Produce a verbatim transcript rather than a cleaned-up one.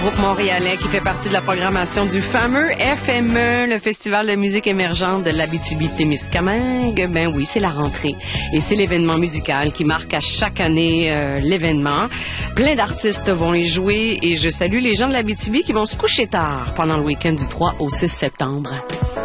Groupe montréalais qui fait partie de la programmation du fameux F M E, le Festival de musique émergente de l'Abitibi-Témiscamingue. Ben oui, c'est la rentrée. Et c'est l'événement musical qui marque à chaque année euh, l'événement. Plein d'artistes vont y jouer et je salue les gens de l'Abitibi qui vont se coucher tard pendant le week-end du trois au six septembre.